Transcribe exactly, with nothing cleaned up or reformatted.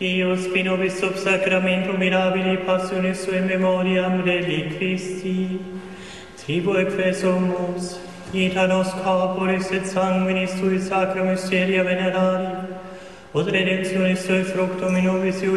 Dios qui nobis sub sacramentum mirabili passionis sui memoriam reliquisti, tribu equesumus, ita nos corporis et sanguinis sui sacra mysteria venerari, ut redemptionis sui fructum in nobis